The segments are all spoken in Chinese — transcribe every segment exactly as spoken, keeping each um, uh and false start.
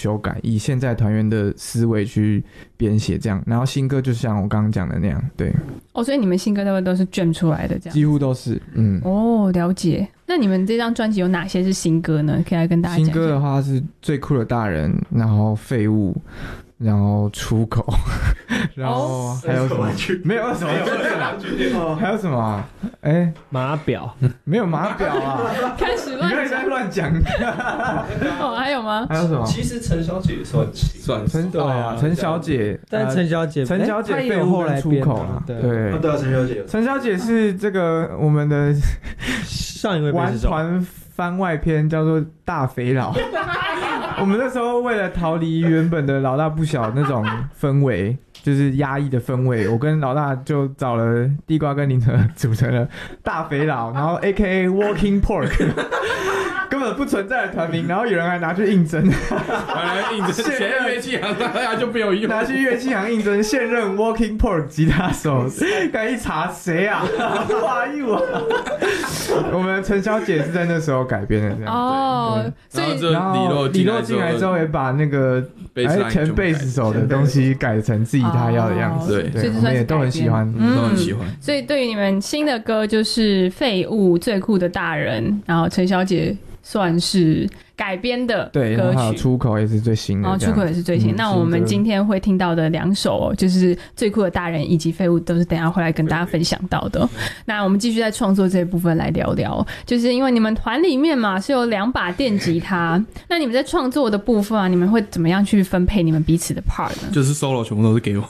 修改，以现在团员的思维去编写这样。然后新歌就像我刚刚讲的那样，对。 哦，所以你们新歌都都是 jam 出来的这样？ 几乎都是，嗯。 哦，了解。那你们这张专辑有哪些是新歌呢？可以来跟大家讲。 新歌的话是最酷的大人，然后废物。然后出口，然后还有什么？没有什么据点了，还有什么？哎， 码表没有码表啊！ 开始乱讲， 你在乱讲。 哦，还有吗？ 还有什么？ 其实陈小姐也算算陈对啊，陈小姐， 但陈小姐， 陈小姐废物跟出口了，对对啊，陈小姐， 陈小姐是这个我们的上一位玩团番外篇，叫做大肥佬。我们那时候为了逃离原本的老大不小那种氛围，就是压抑的氛围，我跟老大就找了地瓜跟林哲组成了大肥佬，然后 A K A Walking Pork， 根本不存在的团名，然后有人还拿去应征， 拿去应征，现任乐器行大家就没有用， 拿去乐器行应征现任 Walking Pork 吉他手，刚一查谁啊？哇哟啊！我们陈小姐是在那时候改编的这样哦，所以然后李洛进来之后也把那个前贝斯手的东西改成自己他要的样子， 对， 我们也都很喜欢， 都很喜欢。 所以对于你们新的歌就是《废物》、最酷的大人，然后陈小姐算是改编的歌曲， 对，然后还有出口也是最新的， 然后出口也是最新。嗯、那我们今天会听到的两首，就是最酷的大人以及废物，都是等一下会来跟大家分享到的。那我们继续在创作这一部分来聊聊，就是因为你们团里面嘛是有两把电吉他，那你们在创作的部分啊，你们会怎么样去分配你们彼此的 part 呢？ 就是 solo 全部都是给我。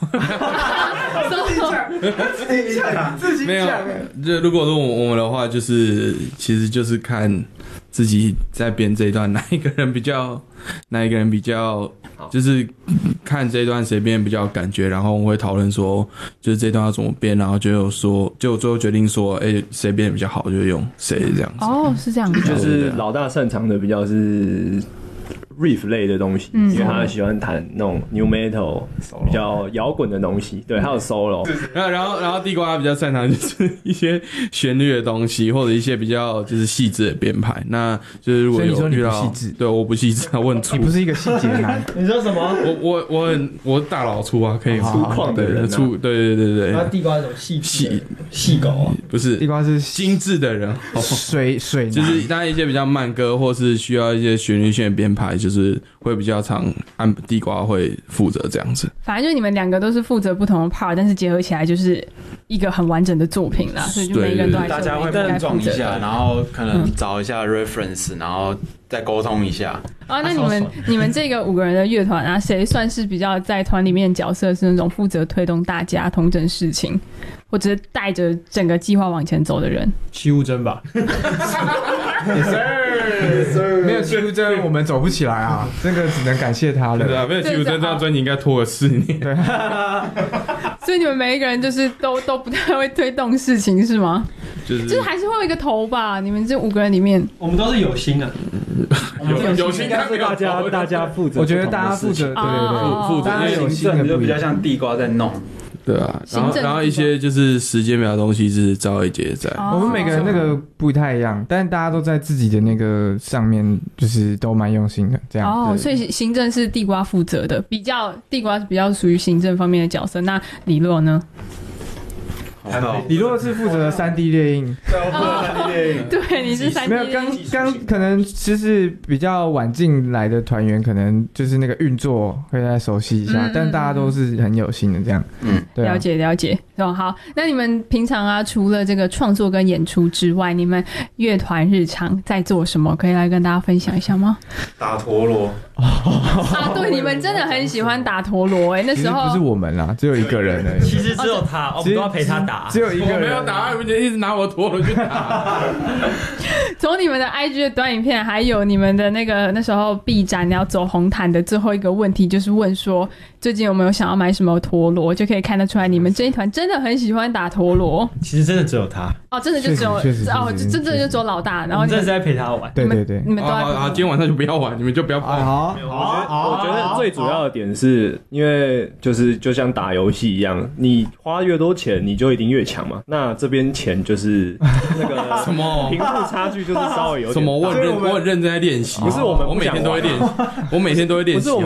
自己讲，自己讲。没有， 就如果说我们的话，就是其实就是看自己在编这一段哪一个人比较，哪一个人比较，就是看这一段谁编比较有感觉，然后我们会讨论说，就是这段要怎么编，然后就有说，就最后决定说，哎、欸，谁编比较好，就用谁这样子。 哦，是这样子， 就是老大擅长的比较是riff 类的东西，嗯、因为他喜欢弹那种 new metal 比较摇滚的东西，对，还有 solo。 然后，然后，然后地瓜比较擅长就是一些旋律的东西，或者一些比较就是细致的编排。那就是如果有遇到，对，我不细致，我很粗。 你不是一个细节男。 你说什么？ 我我我很我大老粗啊，可以粗犷的人、啊， 粗，对对对对。 那地瓜是什么细细细狗啊？ 不是， 地瓜是精致的人， 水水就是当然一些比较慢歌，或是需要一些旋律性的编排。就是会比较常按地瓜会负责这样子， 反正就你们两个都是负责不同的 part， 但是结合起来就是一个很完整的作品啦，所以就每个人都还是大家会碰撞一下，然后可能找一下 reference，、嗯、然后再沟通一下。 啊，那你们你们这个五个人的乐团啊，谁算是比较在团里面的角色是那种负责推动大家统整事情，或者是带着整个计划往前走的人？ 戚务真吧。 没有戚务真，我们走不起来啊！这个只能感谢他了。 对啊，没有戚务真，这张专辑应该拖了四年。对， 所以你们每一个人就是都都不太会推动事情，是吗？就是，就是还是会有一个头吧。你们这五个人里面， 我们都是有心的。 有有心， 应该是大家大家负责。 我觉得大家负责，对对对，负责。大家有心的就比较像地瓜在弄。 对啊，然后然后一些就是时间表的东西是赵一杰在、 哦。我们每个人那个不太一样，但是大家都在自己的那个上面，就是都蛮用心的。这样哦，所以行政是地瓜负责的，比较地瓜是比较属于行政方面的角色。那李洛呢？ 李洛是负责三 D 列印， 对，我负责三 D 列印。 对，你是三 D 列印。 没有刚刚可能就是比较晚进来的团员，可能就是那个运作会再熟悉一下，嗯、但大家都是很有心的这样。嗯，对、啊， 了解了解。哦，好，那你们平常啊，除了这个创作跟演出之外，你们乐团日常在做什么？可以来跟大家分享一下吗？ 打陀螺。 啊，对，你们真的很喜欢打陀螺哎、欸，那时候不是我们啦，只有一个人而已。 其实只有他，我们都要陪他打。 只有一个人， 我没有打，你们一直拿我陀螺去打。 从你们的 I G 的短影片，还有你们的那个那时候 B 展你要走红毯的最后一个问题，就是问说最近有没有想要买什么陀螺，就可以看得出来你们这一团真的很喜欢打陀螺。 其实真的只有他哦，真的就只有哦，真的就只有老大，然后你真的是在陪他玩。 对对对， 你们都在。 好，今天晚上就不要玩，你们就不要玩。 好， 好，我觉得最主要的点是因为就是就像打游戏一样，你花越多钱，你就一定越强嘛。那这边钱就是那个什么贫富差距就是稍微有点什么，我很认我很认真在练习， 不是我们我每天都会练，我每天都会练习。